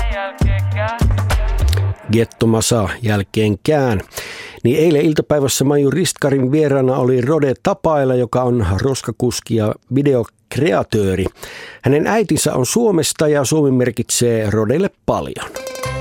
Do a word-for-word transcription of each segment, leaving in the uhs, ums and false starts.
Gettomasa jälkeenkään. Niin eilen iltapäivässä Maiju Ristkarin vieraana oli Rode Tapaila, joka on roskakuski ja videokreatööri. Hänen äitinsä on Suomesta ja Suomi merkitsee Rodelle paljon.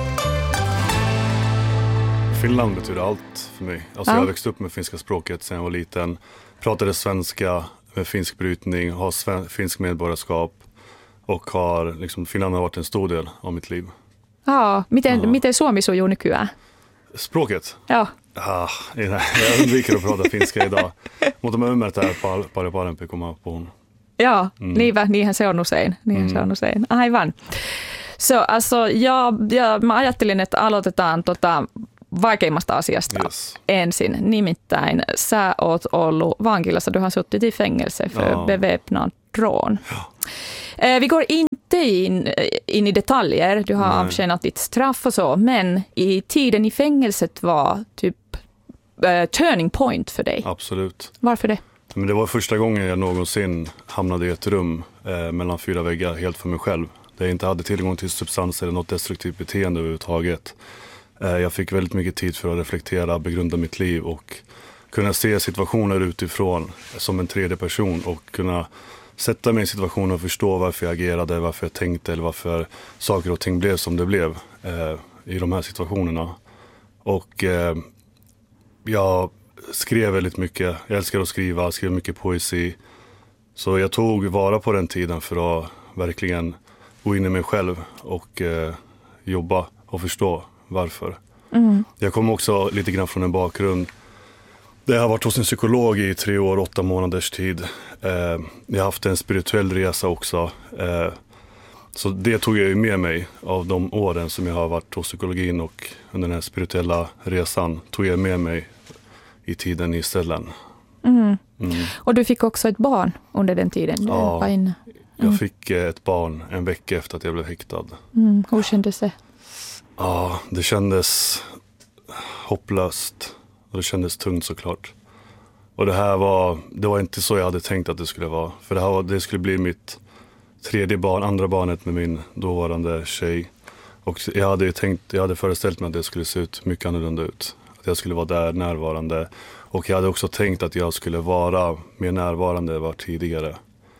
Finland betyder allt för mig. Alltså jag har växt upp med finska språket sedan jag var liten. Pratade svenska med finsk brytning, har sven- finsk medborgarskap och har liksom, Finland har varit en stor del av mitt liv. Ja, miten, ja. miten suomi sujuu nykyään? Språket? Ja. Ah, jag undviker att prata finska idag. Mutta mä ymmärtää pal- paljon parempi, kun mä puhun. Joo, mm. niinpä, niinhän se on usein. Niinhän mm. se on usein. Aivan. So, also, ja, ja mä ajattelin, että aloitetaan tota vaikeimmasta asiasta yes. ensin. Nimittäin sä oot ollut vankilassa, du har suttit i fängelse för ja. beväpnad rån. Ja. Eh, vi går inte in, in i detaljer, du har avtjänat ditt straff och så, men i tiden i fängelset var typ eh, turning point för dig. Absolut. Varför det? Men det var första gången jag någonsin hamnade i ett rum eh, mellan fyra väggar helt för mig själv. Där jag inte hade tillgång till substanser eller något destruktivt beteende överhuvudtaget. Eh, jag fick väldigt mycket tid för att reflektera, begrunda mitt liv och kunna se situationer utifrån som en tredje person och kunna sätta mig i situationen och förstå varför jag agerade, varför jag tänkte eller varför saker och ting blev som det blev eh, i de här situationerna. Och eh, jag skrev väldigt mycket. Jag älskar att skriva, skrev mycket poesi. Så jag tog vara på den tiden för att verkligen gå in i mig själv och eh, jobba och förstå varför. Mm. Jag kom också lite grann från en bakgrund. Jag har varit hos en psykolog i tre år, åtta månaders tid. Eh, jag har haft en spirituell resa också. Eh, så det tog jag ju med mig av de åren som jag har varit hos psykologin och under den här spirituella resan tog jag med mig i tiden i ställen. Mm. Mm. Och du fick också ett barn under den tiden du ja, var inne. Mm. Jag fick ett barn en vecka efter att jag blev häktad. Mm. Hur kändes det? Ja, det kändes hopplöst. Och det kändes tungt såklart. Och det här var, det var inte så jag hade tänkt att det skulle vara. För det här var, det skulle bli mitt tredje barn, andra barnet med min dåvarande tjej. Och jag hade ju tänkt, jag hade föreställt mig att det skulle se ut mycket annorlunda ut. Att jag skulle vara där närvarande. Och jag hade också tänkt att jag skulle vara mer närvarande än var tidigare.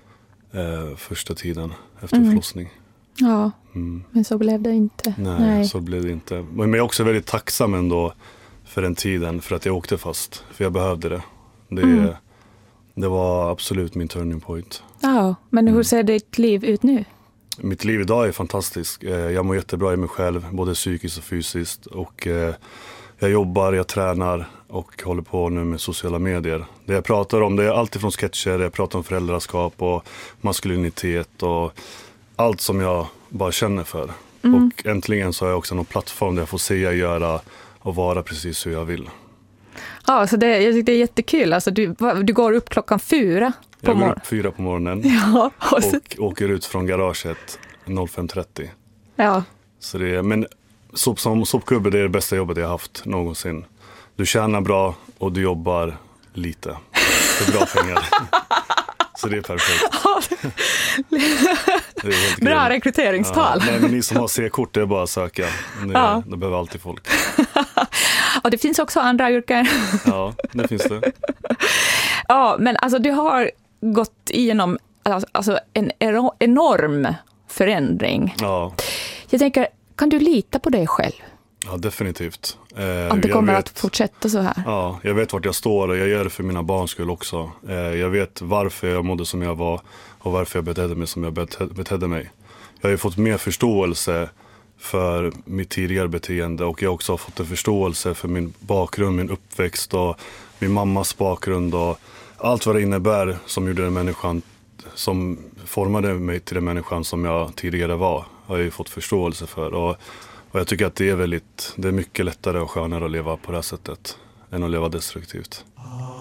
Eh, första tiden efter mm. förlossning. Ja, mm. men så blev det inte. Nej, Nej, så blev det inte. Men jag är också väldigt tacksam ändå för den tiden, för att jag åkte fast. För jag behövde det. Det, mm. det var absolut min turning point. Ja, men hur mm. ser ditt liv ut nu? Mitt liv idag är fantastiskt. Jag mår jättebra i mig själv, både psykiskt och fysiskt. Och jag jobbar, jag tränar och håller på nu med sociala medier. Det jag pratar om, det är allt ifrån sketcher, jag pratar om föräldraskap och maskulinitet och allt som jag bara känner för. Mm. Och äntligen så har jag också någon plattform där jag får säga, göra och vara precis hur jag vill. Ja, så det, jag tycker det är jättekul. Alltså, du, du går upp klockan fyra på morgonen. Jag går upp fyra på morgonen ja, och, så... och åker ut från garaget fem trettio. Ja. Så det är, men sop, som sopgubbe, det är det bästa jobbet jag har haft någonsin. Du tjänar bra och du jobbar lite. För bra pengar. Så det är perfekt. Det är helt bra grym. Rekryteringstal. Ja, men ni som har C-kort, det är bara att söka. Det, ja. det behöver alltid folk. Och det finns också andra yrken. Ja, det finns det. Ja, men alltså du har gått igenom alltså, en enorm förändring. Ja. Jag tänker, kan du lita på dig själv? Ja, definitivt. Eh, att det kommer vet, att fortsätta så här? Ja, jag vet vart jag står och jag gör det för mina barns skull också. Eh, jag vet varför jag mådde som jag var och varför jag betedde mig som jag betedde, betedde mig. Jag har ju fått mer förståelse för mitt tidigare beteende och jag har också fått en förståelse för min bakgrund, min uppväxt och min mammas bakgrund och allt vad det innebär som gjorde den människan, som formade mig till den människan som jag tidigare var, har jag ju fått förståelse för. Och Och jag tycker att det är väldigt, det är mycket lättare och skönare att leva på det här sättet än att leva destruktivt.